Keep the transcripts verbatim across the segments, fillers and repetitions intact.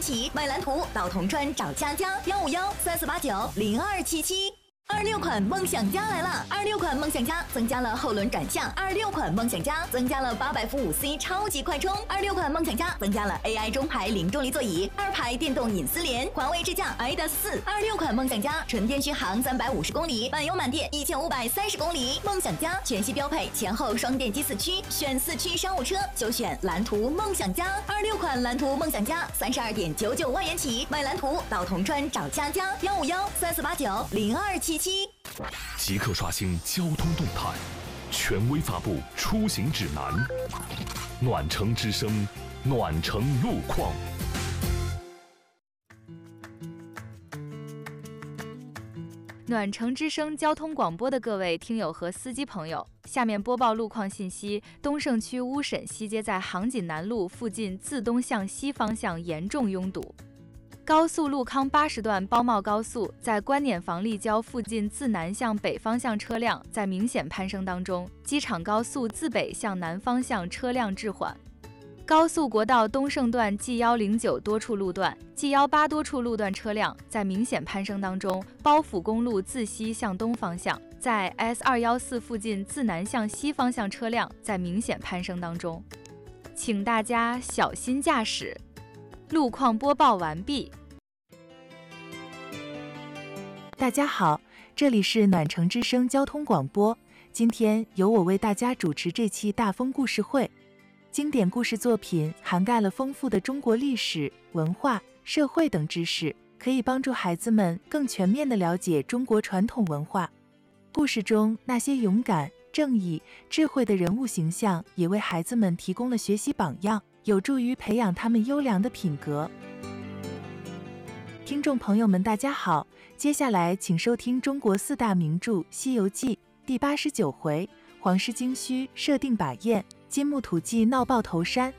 起，买蓝图到铜川找佳佳，幺五幺三四八九零二七七。二六款梦想家来了！二六款梦想家增加了后轮转向，二六款梦想家增加了八百伏五 C 超级快充，二六款梦想家增加了 A I 中排零重力座椅，二排电动隐私联，华为智驾 I D A S 四。二六款梦想家纯电续航三百五十公里，满油满电一千五百三十公里。梦想家全系标配前后双电机四驱，选四驱商务车就选蓝图梦想家。二六款蓝图梦想家三十二点九九万元起，买蓝图到铜川找佳佳，幺五幺三四八九零二七七。 即刻刷新交通动态，权威发布出行指南。暖城之声，暖城路况。 暖城之声交通广播的各位听友和司机朋友，下面播报路况信息：东胜区乌沈西街在杭锦南路附近自东向西方向严重拥堵。高速路康八十段包茂高速在观碾房立交附近自南向北方向车辆在明显攀升当中，机场高速自北向南方向车辆滞缓。高速国道东胜段 G 一零九多处路段 G 一八多处路段车辆在明显攀升当中，包府公路自西向东方向在 S 二一四附近自南向西方向车辆在明显攀升当中，请大家小心驾驶。路况播报完毕。 大家好，这里是暖城之声交通广播，今天由我为大家主持这期大风故事会。经典故事作品涵盖了丰富的中国历史、文化、社会等知识，可以帮助孩子们更全面地了解中国传统文化。故事中那些勇敢、正义、智慧的人物形象，也为孩子们提供了学习榜样，有助于培养他们优良的品格。听众朋友们大家好，接下来请收听中国四大名著《西游记》第八十九回，黄狮精须设定把焰，金木土记闹爆头山。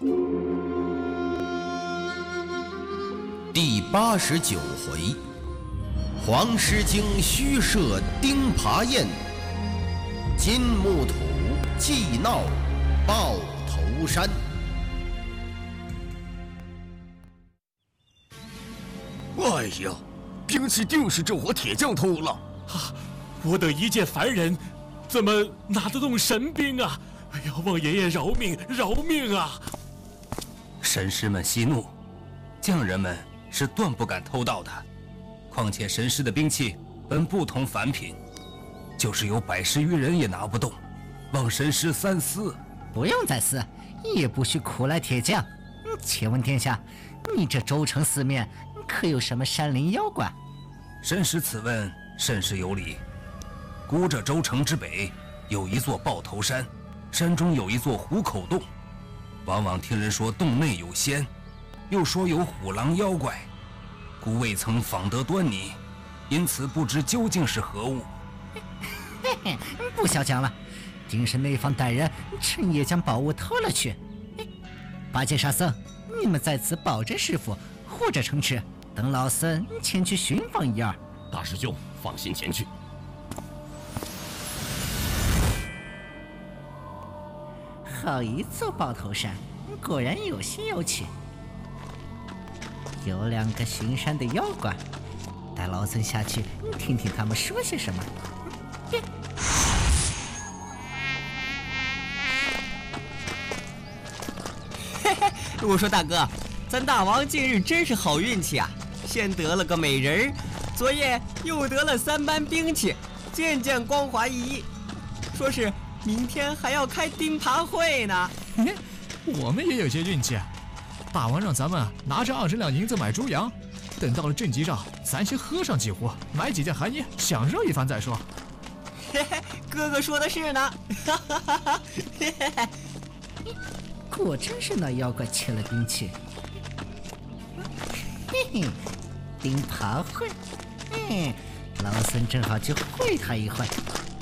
第八十九回，黄狮精须设钉耙焰，金木土记闹爆头山。 哎呀，兵器定是这伙铁匠偷了！ 啊，我等一介凡人，怎么拿得动神兵啊？哎呀，望爷爷饶命，饶命啊！ 神师们息怒，匠人们是断不敢偷盗的。况且神师的兵器本不同凡品，就是有百十余人也拿不动，望神师三思。 不用再思，也不许苦来铁匠。请问殿下，你这州城四面可有什么山林妖怪？ 神师此问甚是有理。古这州城之北有一座豹头山，山中有一座虎口洞，往往听人说洞内有仙，又说有虎狼妖怪，故未曾访得端倪，因此不知究竟是何物。 嘿嘿，不消讲了，定是那方歹人趁夜将宝物偷了去。八戒、沙僧，你们在此保着师傅，护着城池，等老僧前去寻访一二。 大师兄放心前去。 好一座豹头山，果然有些有趣。有两个巡山的妖怪，带老僧下去听听他们说些什么。 嘿嘿，我说大哥，咱大王近日真是好运气啊！先得了个美人儿，昨夜又得了三般兵器，件件光滑熠熠。说是明天还要开钉耙会呢。 我们也有些运气，大王让咱们拿着二十两银子买猪羊，等到了正集上，咱先喝上几壶，买几件寒衣，享受一番再说。 嘿嘿，哥哥说的是呢。哈哈哈哈嘿嘿嘿。 果真是那妖怪窃了兵器。嘿嘿，钉耙会，嘿，老僧正好去会他一会。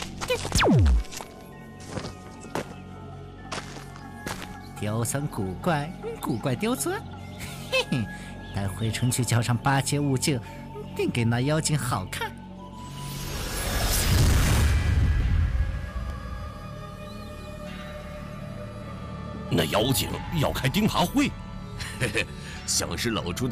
刁钻古怪，古怪刁钻，嘿嘿，待回城去叫上八戒、悟净，定给那妖精好看。 那妖精要开钉耙会，嘿嘿，想是老猪的